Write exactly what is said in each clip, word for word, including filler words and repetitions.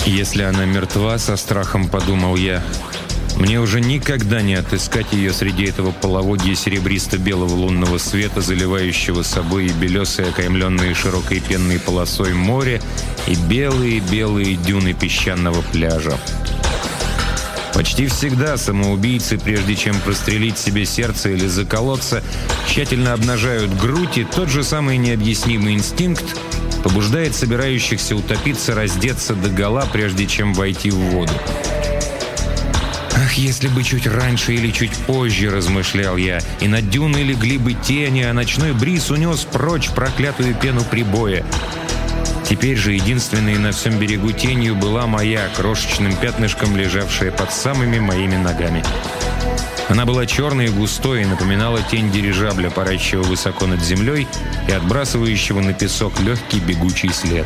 Если она мертва, со страхом подумал я, мне уже никогда не отыскать ее среди этого половодья серебристо-белого лунного света, заливающего собой и белесые, окаймленные широкой пенной полосой море, и белые-белые дюны песчаного пляжа. Почти всегда самоубийцы, прежде чем прострелить себе сердце или заколоться, тщательно обнажают грудь, и тот же самый необъяснимый инстинкт побуждает собирающихся утопиться раздеться догола, прежде чем войти в воду. «Ах, если бы чуть раньше или чуть позже», — размышлял я, «и над дюной легли бы тени, а ночной бриз унес прочь проклятую пену прибоя». Теперь же единственной на всем берегу тенью была моя, крошечным пятнышком лежавшая под самыми моими ногами. Она была черной и густой и напоминала тень дирижабля, парящего высоко над землей и отбрасывающего на песок легкий бегучий след.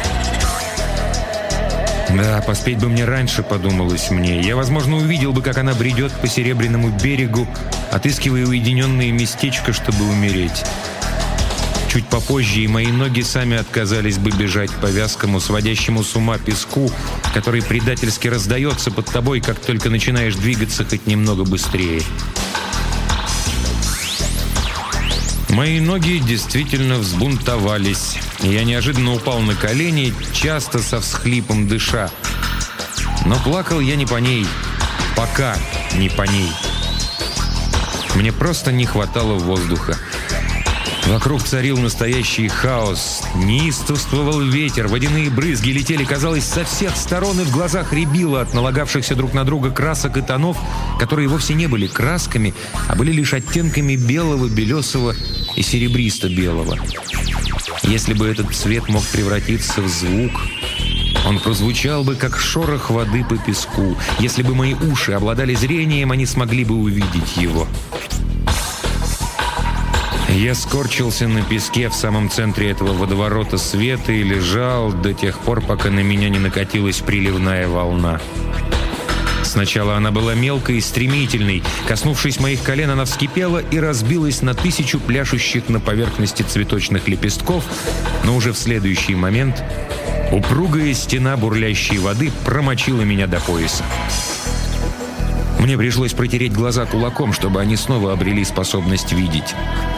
«Да, поспеть бы мне раньше», — подумалось мне. «Я, возможно, увидел бы, как она бредет по серебряному берегу, отыскивая уединенное местечко, чтобы умереть». Чуть попозже и мои ноги сами отказались бы бежать по вязкому, сводящему с ума песку, который предательски раздается под тобой, как только начинаешь двигаться хоть немного быстрее. Мои ноги действительно взбунтовались, и я неожиданно упал на колени, часто со всхлипом дыша. Но плакал я не по ней, пока не по ней. Мне просто не хватало воздуха. Вокруг царил настоящий хаос. Неистовствовал ветер, водяные брызги летели, казалось, со всех сторон, и в глазах рябило от налагавшихся друг на друга красок и тонов, которые вовсе не были красками, а были лишь оттенками белого, белесого и серебристо-белого. Если бы этот цвет мог превратиться в звук, он прозвучал бы, как шорох воды по песку. Если бы мои уши обладали зрением, они смогли бы увидеть его. Я скорчился на песке в самом центре этого водоворота света и лежал до тех пор, пока на меня не накатилась приливная волна. Сначала она была мелкой и стремительной. Коснувшись моих колен, она вскипела и разбилась на тысячу пляшущих на поверхности цветочных лепестков, но уже в следующий момент упругая стена бурлящей воды промочила меня до пояса. Мне пришлось протереть глаза кулаком, чтобы они снова обрели способность видеть.